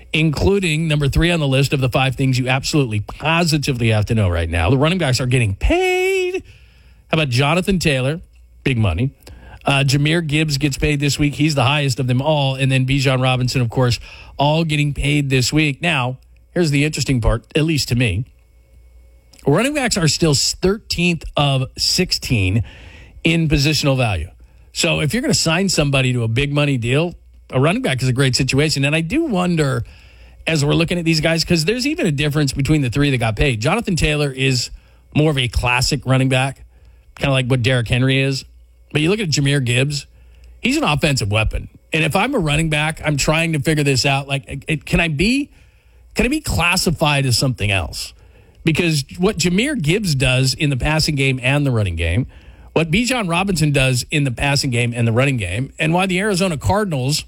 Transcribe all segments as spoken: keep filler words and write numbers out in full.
including number three on the list of the five things you absolutely positively have to know right now. The running backs are getting paid. How about Jonathan Taylor? Big money. Uh, Jahmyr Gibbs gets paid this week. He's the highest of them all. And then Bijan Robinson, of course, all getting paid this week. Now, here's the interesting part, at least to me. Running backs are still thirteenth of sixteen in positional value. So if you're going to sign somebody to a big money deal, a running back is a great situation. And I do wonder, as we're looking at these guys, because there's even a difference between the three that got paid. Jonathan Taylor is more of a classic running back, kind of like what Derrick Henry is. But you look at Jahmyr Gibbs, he's an offensive weapon. And if I'm a running back, I'm trying to figure this out. Like, it, can I be, can I be classified as something else? Because what Jahmyr Gibbs does in the passing game and the running game, what Bijan Robinson does in the passing game and the running game, and why the Arizona Cardinals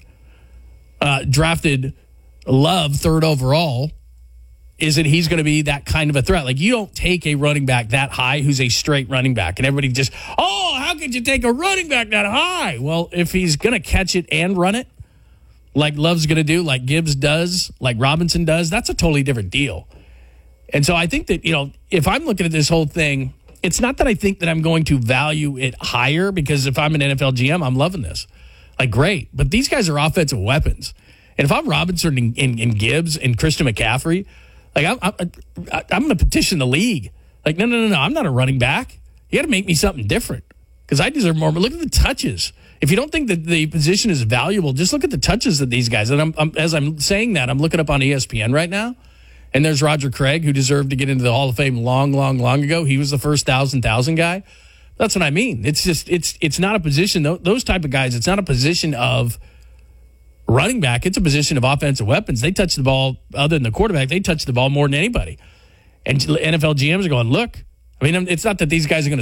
uh, drafted Love third overall, is that he's going to be that kind of a threat. Like, you don't take a running back that high who's a straight running back, and everybody just, oh, how could you take a running back that high? Well, if he's going to catch it and run it, like Love's going to do, like Gibbs does, like Robinson does, that's a totally different deal. And so I think that, you know, if I'm looking at this whole thing, it's not that I think that I'm going to value it higher, because if I'm an N F L G M, I'm loving this. Like, great. But these guys are offensive weapons. And if I'm Robinson and, and, and Gibbs and Christian McCaffrey, like, I'm, I'm, I'm going to petition the league. Like, no, no, no, no, I'm not a running back. You got to make me something different, because I deserve more. But look at the touches. If you don't think that the position is valuable, just look at the touches of these guys. And I'm, I'm, as I'm saying that, I'm looking up on E S P N right now. And there's Roger Craig, who deserved to get into the Hall of Fame long, long, long ago. He was the first thousand, thousand guy. That's what I mean. It's just, it's it's not a position, those type of guys, it's not a position of running back. It's a position of offensive weapons. They touch the ball, other than the quarterback, they touch the ball more than anybody. And N F L G Ms are going, look, I mean, it's not that these guys are going to